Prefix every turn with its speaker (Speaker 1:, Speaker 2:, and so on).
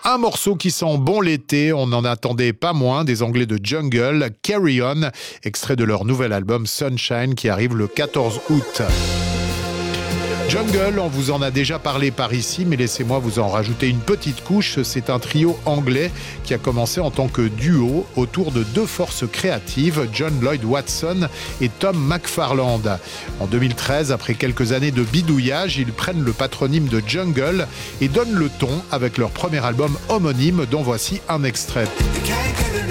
Speaker 1: Un morceau qui sent bon l'été, on n'en attendait pas moins, des Anglais de Jungle, Carry On, extrait de leur nouvel album Sunshine qui arrive le 14 août. Jungle, on vous en a déjà parlé par ici, mais laissez-moi vous en rajouter une petite couche. C'est un trio anglais qui a commencé en tant que duo autour de deux forces créatives, John Lloyd Watson et Tom McFarland. En 2013, après quelques années de bidouillage, ils prennent le patronyme de Jungle et donnent le ton avec leur premier album homonyme dont voici un extrait.